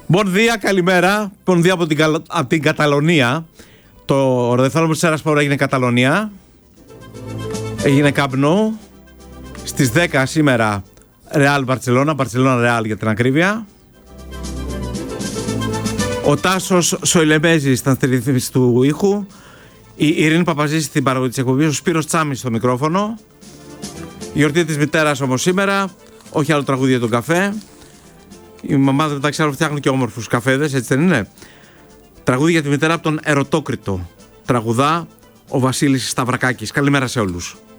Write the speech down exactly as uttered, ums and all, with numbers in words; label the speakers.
Speaker 1: Μπονδία, καλημέρα. Μπονδία από την, Καλ... από την Καταλωνία. Το ραδιόφωνο της Έρας έγινε Καταλωνία. Έγινε Camp Nou. Στις δέκα σήμερα Real Barcelona, Barcelona Real για την ακρίβεια. Ο Τάσος Σοηλεμέζης ήταν στη ρύθμιση του ήχου. Η Ειρήνη Παπαζή στην παραγωγή της εκπομπής. Ο Σπύρος Τσάμις στο μικρόφωνο. Η γιορτή της μητέρας όμως σήμερα. Όχι άλλο τραγούδι για τον καφέ. Οι μαμάδες μεταξύ άλλων φτιάχνουν και όμορφους καφέδες, έτσι δεν είναι? Τραγούδι για τη μητέρα από τον Ερωτόκριτο. Τραγουδά ο Βασίλης Σταυρακάκης. Καλημέρα σε όλους.